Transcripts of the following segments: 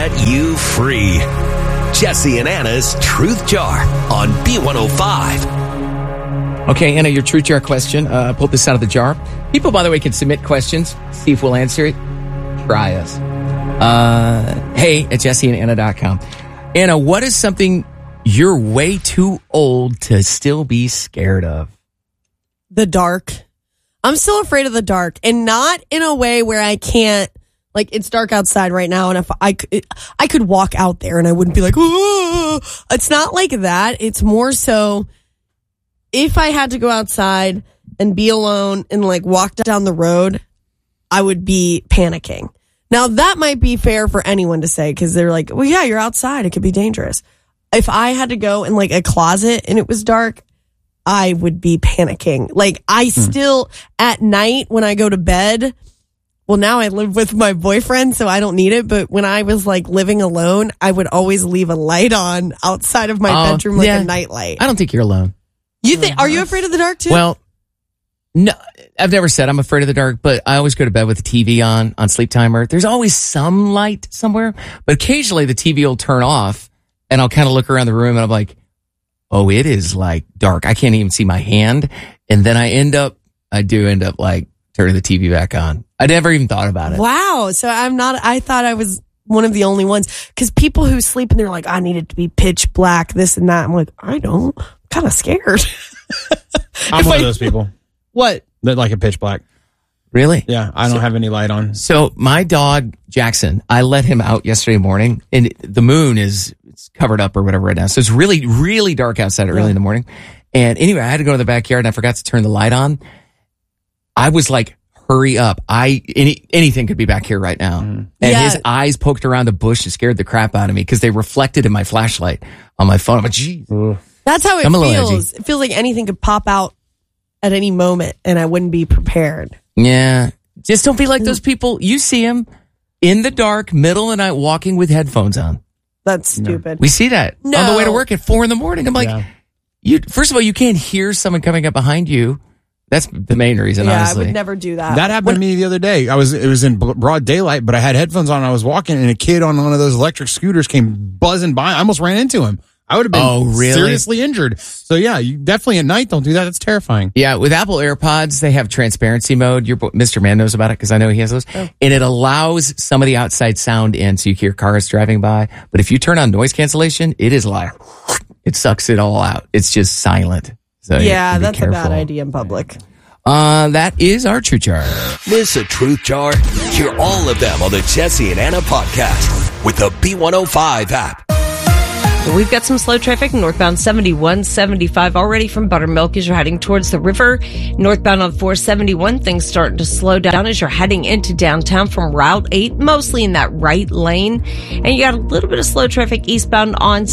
Set you free. Jesse and Anna's Truth Jar on B105. Okay, Anna, your Truth Jar question. Pull this out of the jar. People, by the way, can submit questions. See if we'll answer it. Try us. Hey at jesseandanna.com. Anna, what is something you're way too old to still be scared of? The dark. I'm still afraid of the dark, and not in a way where I can't, like, it's dark outside right now, and if I could walk out there and I wouldn't be like, oh, it's not like that. It's more so if I had to go outside and be alone and like walk down the road, I would be panicking. Now that might be fair for anyone to say, because they're like, well, yeah, you're outside. It could be dangerous. If I had to go in like a closet and it was dark, I would be panicking. Like I still at night when I go to bed, well, now I live with my boyfriend, so I don't need it. But when I was like living alone, I would always leave a light on outside of my bedroom, like a night light. I don't think you're alone. You think? Are you afraid of the dark too? Well, no, I've never said I'm afraid of the dark, but I always go to bed with the TV on sleep timer. There's always some light somewhere, but occasionally the TV will turn off and I'll kind of look around the room and I'm like, oh, it is like dark. I can't even see my hand. And then I do end up like turning the TV back on. I never even thought about it. Wow. So I thought I was one of the only ones, because people who sleep and they're like, I need it to be pitch black, this and that. I'm like, I don't. I'm kind of scared. I'm one of those people. What? That like a pitch black. Really? Yeah. I don't have any light on. So my dog, Jackson, I let him out yesterday morning and the moon it's covered up or whatever right now. So it's really, really dark outside early in the morning. And anyway, I had to go to the backyard and I forgot to turn the light on. I was like, hurry up. Anything could be back here right now. And his eyes poked around a bush and scared the crap out of me because they reflected in my flashlight on my phone. I'm like, geez. That's how it feels. It feels like anything could pop out at any moment and I wouldn't be prepared. Yeah. Just don't be like those people. You see them in the dark, middle of the night, walking with headphones on. That's stupid. We see that on the way to work at 4 a.m. I'm like, first of all, you can't hear someone coming up behind you. That's the main reason, honestly. I would never do that. That happened to me the other day. It was in broad daylight, but I had headphones on and I was walking and a kid on one of those electric scooters came buzzing by. I almost ran into him. I would have been seriously injured. So yeah, you definitely at night don't do that. It's terrifying. Yeah, with Apple AirPods, they have transparency mode. Mr. Man knows about it because I know he has those. And it allows some of the outside sound in so you hear cars driving by. But if you turn on noise cancellation, it is like, it sucks it all out. It's just silent. So yeah, that's careful. A bad idea in public. That is our Truth Jar. Miss a Truth Jar? Hear all of them on the Jesse and Anna podcast with the B105 app. We've got some slow traffic northbound 71-75 already from Buttermilk as you're heading towards the river. Northbound on 471, things starting to slow down as you're heading into downtown from Route 8, mostly in that right lane. And you got a little bit of slow traffic eastbound on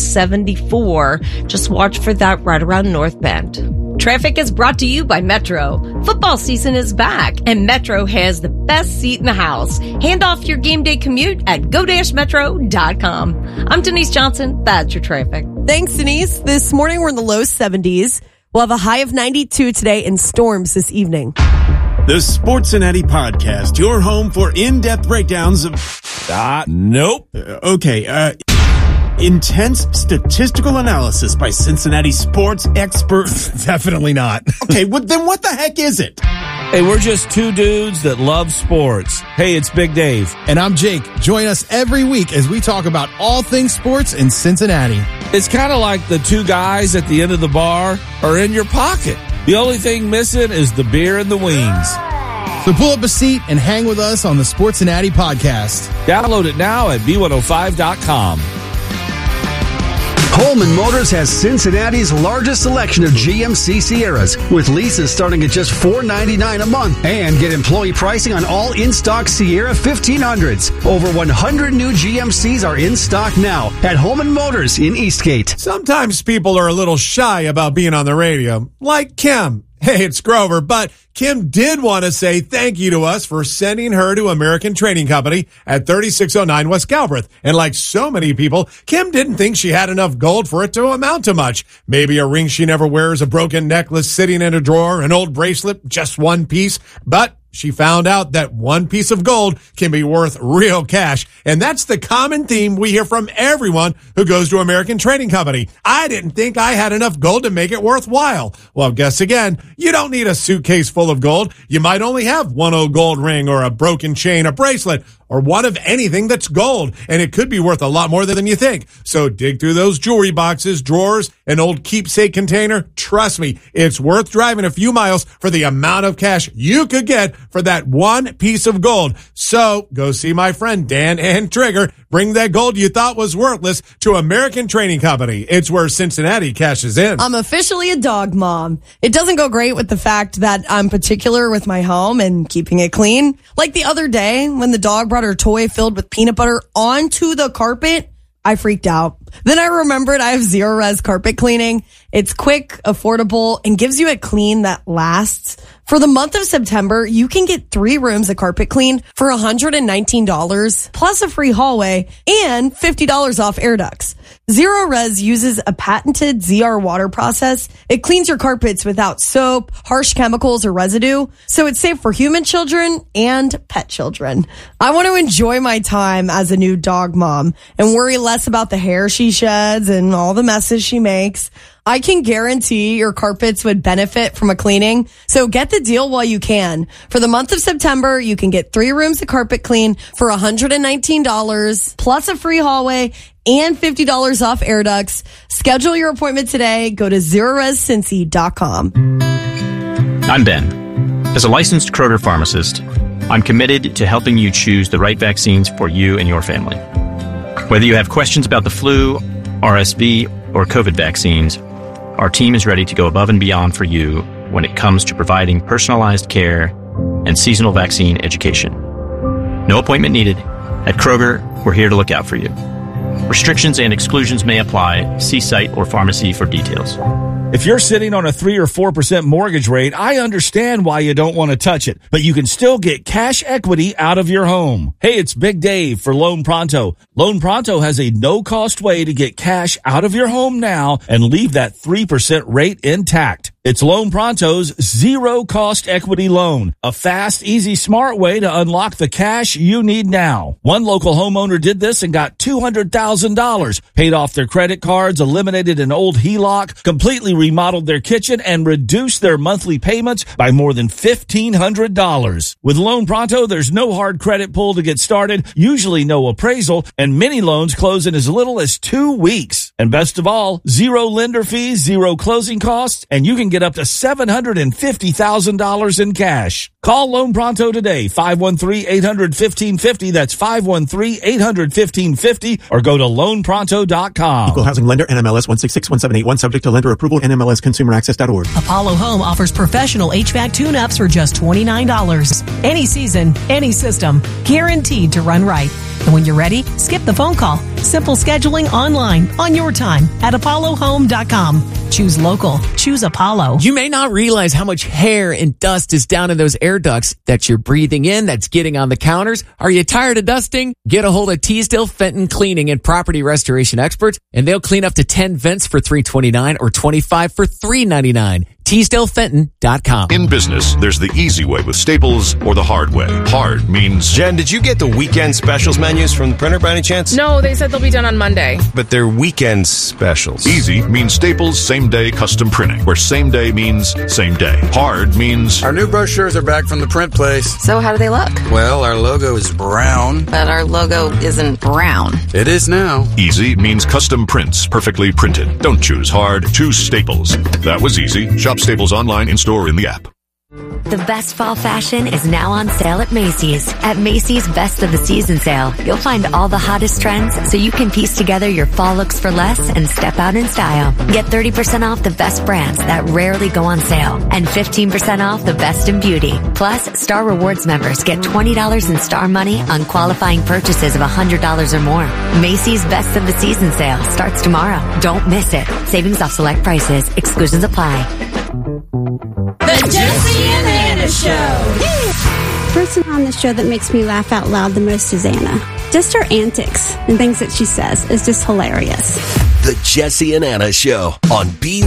74. Just watch for that right around North Bend. Traffic is brought to you by Metro. Football season is back, and Metro has the best seat in the house. Hand off your game day commute at go-metro.com. I'm Denise Johnson. That's your traffic. Thanks, Denise. This morning, we're in the low 70s. We'll have a high of 92 today and storms this evening. The Sportcincinnati Podcast, your home for in-depth breakdowns of... nope. Intense statistical analysis by Cincinnati sports experts. Definitely not. Okay, well, then what the heck is it? Hey, we're just two dudes that love sports. Hey, it's Big Dave. And I'm Jake. Join us every week as we talk about all things sports in Cincinnati. It's kind of like the two guys at the end of the bar are in your pocket. The only thing missing is the beer and the wings. So pull up a seat and hang with us on the Sportcincinnati Podcast. Download it now at B105.com. Coleman Motors has Cincinnati's largest selection of GMC Sierras, with leases starting at just $499 a month, and get employee pricing on all in-stock Sierra 1500s. Over 100 new GMCs are in stock now at Holman Motors in Eastgate. Sometimes people are a little shy about being on the radio, like Kim. Hey, it's Grover, but Kim did want to say thank you to us for sending her to American Trading Company at 3609 West Galbraith. And like so many people, Kim didn't think she had enough gold for it to amount to much. Maybe a ring she never wears, a broken necklace sitting in a drawer, an old bracelet, just one piece. But she found out that one piece of gold can be worth real cash. And that's the common theme we hear from everyone who goes to American Trading Company. I didn't think I had enough gold to make it worthwhile. Well, guess again, you don't need a suitcase full of gold. You might only have one old gold ring or a broken chain, a bracelet, or one of anything that's gold, and it could be worth a lot more than you think. So dig through those jewelry boxes, drawers, an old keepsake container. Trust me, it's worth driving a few miles for the amount of cash you could get for that one piece of gold. So go see my friend Dan and Trigger. Bring that gold you thought was worthless to American Trading Company. It's where Cincinnati cashes in. I'm officially a dog mom. It doesn't go great with the fact that I'm particular with my home and keeping it clean. Like the other day when the dog brought her toy filled with peanut butter onto the carpet, I freaked out. Then I remembered I have Zero Res carpet cleaning. It's quick, affordable, and gives you a clean that lasts. For the month of September, you can get 3 rooms of carpet clean for $119, plus a free hallway and $50 off air ducts. Zero Res uses a patented ZR water process. It cleans your carpets without soap, harsh chemicals, or residue, so it's safe for human children and pet children. I want to enjoy my time as a new dog mom and worry less about the hair she sheds and all the messes she makes. I can guarantee your carpets would benefit from a cleaning, so get the deal while you can. For the month of September, you can get 3 rooms of carpet clean for $119, plus a free hallway and $50 off air ducts. Schedule your appointment today. Go to ZeroResCincy.com. I'm Ben. As a licensed Kroger pharmacist, I'm committed to helping you choose the right vaccines for you and your family. Whether you have questions about the flu, RSV, or COVID vaccines, our team is ready to go above and beyond for you when it comes to providing personalized care and seasonal vaccine education. No appointment needed. At Kroger, we're here to look out for you. Restrictions and exclusions may apply. See site or pharmacy for details. If you're sitting on a 3 or 4% mortgage rate, I understand why you don't want to touch it, but you can still get cash equity out of your home. Hey, it's Big Dave for Loan Pronto. Loan Pronto has a no-cost way to get cash out of your home now and leave that 3% rate intact. It's Loan Pronto's zero-cost equity loan, a fast, easy, smart way to unlock the cash you need now. One local homeowner did this and got $200,000, paid off their credit cards, eliminated an old HELOC, completely remodeled their kitchen, and reduced their monthly payments by more than $1,500. With Loan Pronto, there's no hard credit pull to get started, usually no appraisal, and many loans close in as little as 2 weeks. And best of all, 0 lender fees, 0 closing costs, and you can get up to $750,000 in cash. Call Loan Pronto today, 513-800-1550. That's 513-800-1550, or go to loanpronto.com. Equal housing lender, NMLS 1661781, subject to lender approval, NMLSconsumeraccess.org. Apollo Home offers professional HVAC tune-ups for just $29. Any season, any system, guaranteed to run right. And when you're ready, skip the phone call. Simple scheduling online, on your time, at ApolloHome.com. Choose local. Choose Apollo. You may not realize how much hair and dust is down in those air ducts that you're breathing in, that's getting on the counters. Are you tired of dusting? Get a hold of Teasdale Fenton Cleaning and Property Restoration Experts, and they'll clean up to 10 vents for $329 or 25 for $399. TeasdaleFenton.com. In business, there's the easy way with Staples or the hard way. Hard means... Jen, did you get the weekend specials menus from the printer by any chance? No, they said they'll be done on Monday. But they're weekend specials. Easy means Staples same-day custom printing, where same day means same day. Hard means... Our new brochures are back from the print place. So how do they look? Well, our logo is brown. But our logo isn't brown. It is now. Easy means custom prints, perfectly printed. Don't choose hard, choose Staples. That was easy. Shop Staples online, in-store, in the app. The best fall fashion is now on sale at Macy's. At Macy's Best of the Season sale, you'll find all the hottest trends so you can piece together your fall looks for less and step out in style. Get 30% off the best brands that rarely go on sale and 15% off the best in beauty. Plus, Star Rewards members get $20 in Star money on qualifying purchases of $100 or more. Macy's Best of the Season sale starts tomorrow. Don't miss it. Savings off select prices. Exclusions apply. The Jesse and Anna Show. Person on the show that makes me laugh out loud the most is Anna. Just her antics and things that she says is just hilarious. The Jesse and Anna Show on B105.